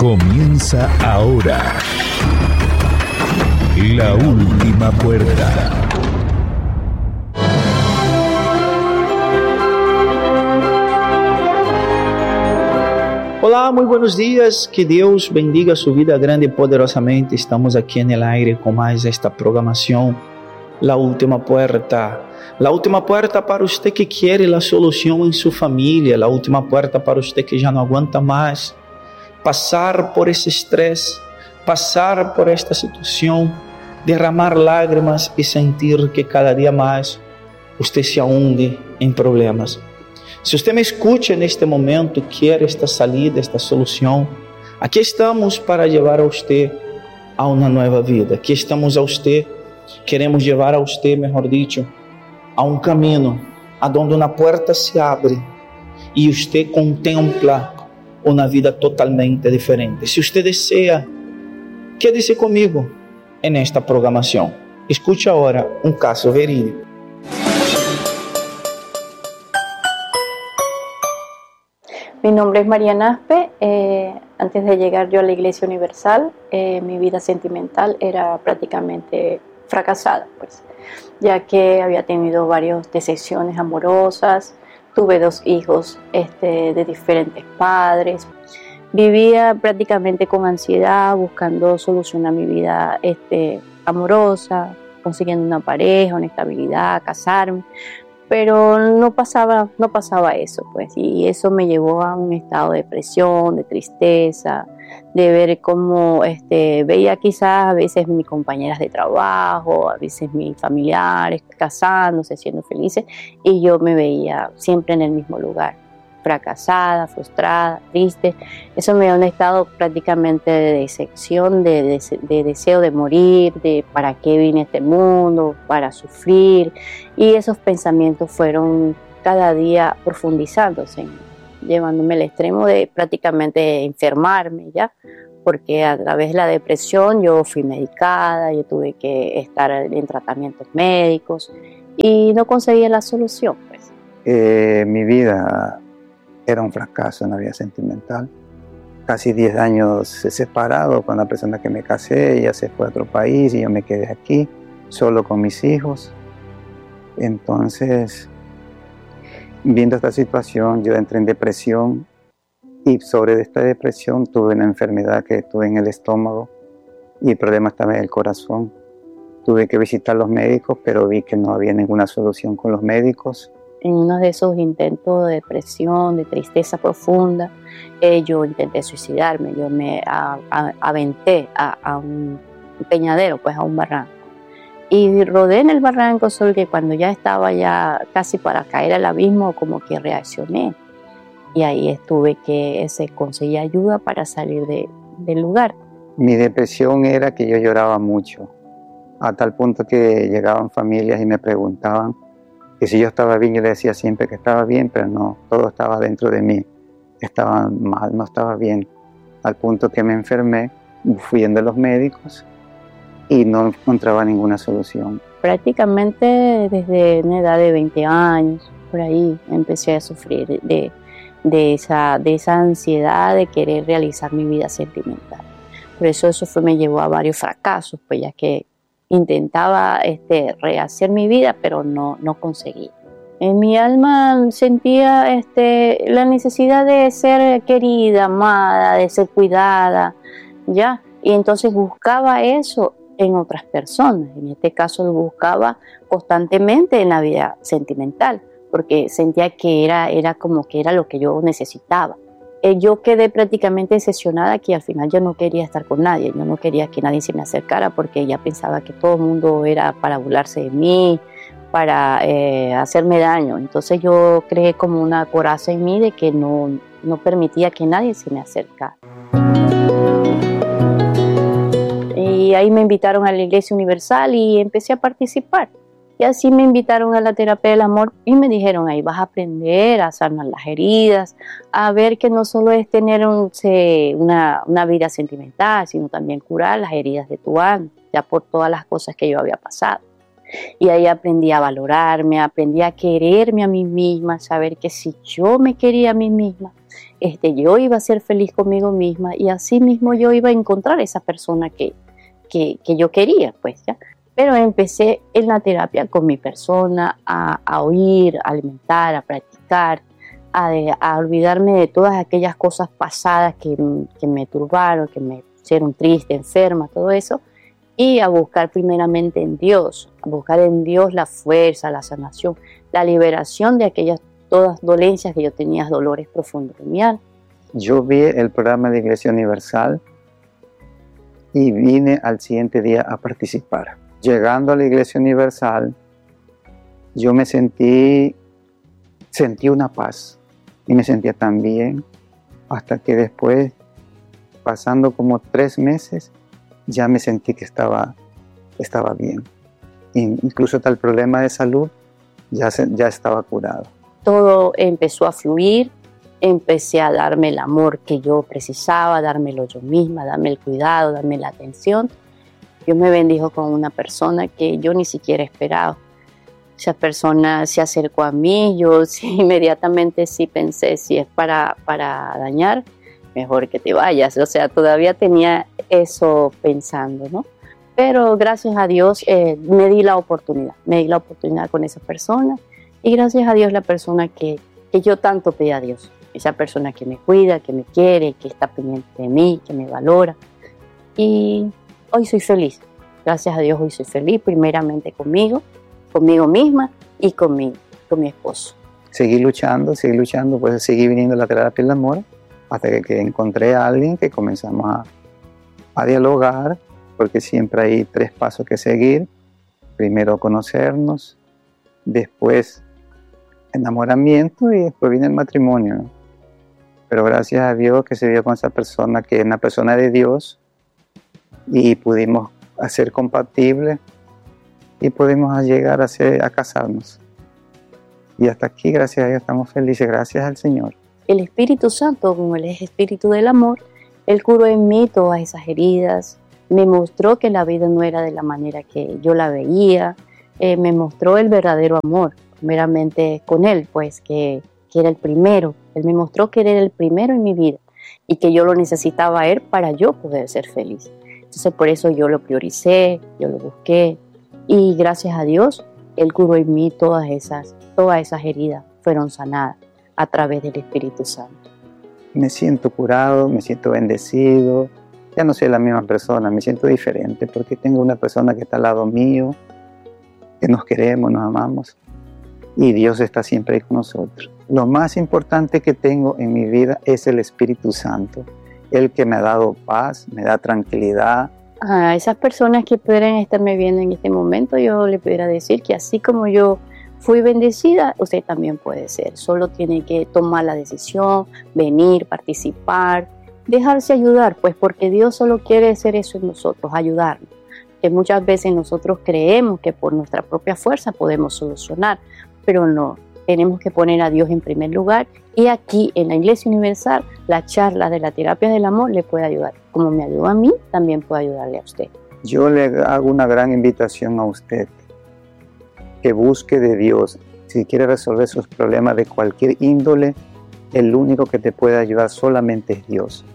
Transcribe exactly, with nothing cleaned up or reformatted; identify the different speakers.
Speaker 1: Comienza ahora La Última Puerta.
Speaker 2: Olá, muy buenos días, que Deus bendiga su vida grande y poderosamente. Estamos aquí en el aire con más esta programación, La Última Puerta. La última puerta para usted que quiere la solución en su familia, la última puerta para usted que ya no aguanta más pasar por ese estrés, pasar por esta situación, derramar lágrimas y sentir que cada día más usted se hunde en problemas. Si usted me escucha en este momento, quiere esta salida, esta solución, aquí estamos para llevar a usted a una nueva vida. Aquí estamos a usted, queremos llevar a usted, mejor dicho, a un camino, a donde una puerta se abre y usted contempla una vida totalmente diferente. Si usted desea, quédese conmigo en esta programación. Escuche ahora un caso verídico.
Speaker 3: Mi nombre es Mariana Aspe. Eh, antes de llegar yo a la Iglesia Universal, eh, mi vida sentimental era prácticamente fracasada, pues, ya que había tenido varias decepciones amorosas, tuve dos hijos este, de diferentes padres, vivía prácticamente con ansiedad, buscando solucionar mi vida este, amorosa, consiguiendo una pareja, una estabilidad, casarme, pero no pasaba, no pasaba eso, pues, y eso me llevó a un estado de depresión, de tristeza, de ver cómo este, veía quizás a veces mis compañeras de trabajo, a veces mis familiares casándose, siendo felices, y yo me veía siempre en el mismo lugar, fracasada, frustrada, triste. Eso me dio un estado prácticamente de decepción, de, de, de deseo de morir, de para qué vine a este mundo, para sufrir, y esos pensamientos fueron cada día profundizándose, llevándome al extremo de prácticamente enfermarme ya, porque a través de la depresión yo fui medicada, yo tuve que estar en tratamientos médicos y no conseguía la solución, pues.
Speaker 4: Eh, mi vida era un fracaso en la vida sentimental. Casi diez años separado con la persona que me casé, ella se fue a otro país y yo me quedé aquí, solo con mis hijos. Entonces, viendo esta situación, yo entré en depresión y sobre esta depresión tuve una enfermedad que tuve en el estómago y el problema estaba en el corazón. Tuve que visitar a los médicos, pero vi que no había ninguna solución con los médicos.
Speaker 3: En uno de esos intentos de depresión, de tristeza profunda, eh, yo intenté suicidarme, yo me a, a, aventé a, a un peñadero, pues a un barranco. Y rodé en el barranco, solo que cuando ya estaba ya casi para caer al abismo, como que reaccioné. Y ahí estuve que se conseguí ayuda para salir de, del lugar.
Speaker 4: Mi depresión era que yo lloraba mucho, a tal punto que llegaban familias y me preguntaban que si yo estaba bien. Yo le decía siempre que estaba bien, pero no, todo estaba dentro de mí. Estaba mal, no estaba bien. Al punto que me enfermé, fui yendo a los médicos y no encontraba ninguna solución.
Speaker 3: Prácticamente desde una edad de veinte años, por ahí, empecé a sufrir de, de, esa, de esa ansiedad de querer realizar mi vida sentimental. Por eso eso fue, me llevó a varios fracasos, pues ya que intentaba este, rehacer mi vida, pero no, no conseguí. En mi alma sentía este, la necesidad de ser querida, amada, de ser cuidada, ¿ya? Y entonces buscaba eso en otras personas. En este caso lo buscaba constantemente en la vida sentimental, porque sentía que era, era como que era lo que yo necesitaba. Eh, yo quedé prácticamente decepcionada que al final yo no quería estar con nadie, yo no quería que nadie se me acercara porque ya pensaba que todo el mundo era para burlarse de mí, para eh, hacerme daño. Entonces yo creé como una coraza en mí de que no, no permitía que nadie se me acercara. Y ahí me invitaron a la Iglesia Universal y empecé a participar. Y así me invitaron a la terapia del amor y me dijeron, ahí vas a aprender a sanar las heridas, a ver que no solo es tener un, se, una, una vida sentimental, sino también curar las heridas de tu alma, ya por todas las cosas que yo había pasado. Y ahí aprendí a valorarme, aprendí a quererme a mí misma, saber que si yo me quería a mí misma, este, yo iba a ser feliz conmigo misma y así mismo yo iba a encontrar esa persona que, que, que yo quería, pues, ¿ya? Pero empecé en la terapia con mi persona a, a oír, a alimentar, a practicar, a, de, a olvidarme de todas aquellas cosas pasadas que, que me turbaron, que me hicieron triste, enferma, todo eso, y a buscar primeramente en Dios, a buscar en Dios la fuerza, la sanación, la liberación de aquellas todas dolencias que yo tenía, dolores profundos en mi alma.
Speaker 4: Yo vi el programa de Iglesia Universal y vine al siguiente día a participar. Llegando a la Iglesia Universal, yo me sentí, sentí una paz y me sentía tan bien, hasta que después, pasando como tres meses, ya me sentí que estaba, estaba bien. Incluso tal problema de salud ya, se, ya estaba curado.
Speaker 3: Todo empezó a fluir, empecé a darme el amor que yo precisaba, dármelo yo misma, darme el cuidado, darme la atención. Dios me bendijo con una persona que yo ni siquiera esperaba. Esa persona se acercó a mí, yo sí, inmediatamente sí pensé, si es para, para dañar, mejor que te vayas. O sea, todavía tenía eso pensando, ¿no? Pero gracias a Dios eh, me di la oportunidad, me di la oportunidad con esa persona y gracias a Dios la persona que, que yo tanto pedí a Dios, esa persona que me cuida, que me quiere, que está pendiente de mí, que me valora. Y hoy soy feliz, gracias a Dios hoy soy feliz, primeramente conmigo, conmigo misma y con mi, con mi esposo.
Speaker 4: Seguí luchando, seguí luchando, pues seguí viniendo a la terapia del amor hasta que, que encontré a alguien que comenzamos a, a dialogar, porque siempre hay tres pasos que seguir. Primero conocernos, después enamoramiento y después viene el matrimonio, ¿no? Pero gracias a Dios que se vio con esa persona que es una persona de Dios y pudimos hacer compatibles y pudimos llegar a, ser, a casarnos. Y hasta aquí, gracias a Dios, estamos felices, gracias al Señor.
Speaker 3: El Espíritu Santo, como Él es Espíritu del amor, Él curó en mí todas esas heridas, me mostró que la vida no era de la manera que yo la veía, eh, me mostró el verdadero amor, primeramente con Él, pues que, que era el primero. Él me mostró que Él era el primero en mi vida y que yo lo necesitaba a Él para yo poder ser feliz. Entonces por eso yo lo prioricé, yo lo busqué y gracias a Dios Él curó en mí todas esas, todas esas heridas, fueron sanadas a través del Espíritu Santo.
Speaker 4: Me siento curado, me siento bendecido, ya no soy la misma persona, me siento diferente porque tengo una persona que está al lado mío, que nos queremos, nos amamos y Dios está siempre ahí con nosotros. Lo más importante que tengo en mi vida es el Espíritu Santo, el que me ha dado paz, me da tranquilidad.
Speaker 3: A esas personas que pudieran estarme viendo en este momento, yo le pudiera decir que así como yo fui bendecida, usted también puede ser. Solo tiene que tomar la decisión, venir, participar, dejarse ayudar, pues porque Dios solo quiere hacer eso en nosotros, ayudarnos. Que muchas veces nosotros creemos que por nuestra propia fuerza podemos solucionar, pero no. Tenemos que poner a Dios en primer lugar y aquí en la Iglesia Universal la charla de la terapia del amor le puede ayudar. Como me ayudó a mí, también puede ayudarle a usted.
Speaker 4: Yo le hago una gran invitación a usted, que busque de Dios. Si quiere resolver sus problemas de cualquier índole, el único que te puede ayudar solamente es Dios.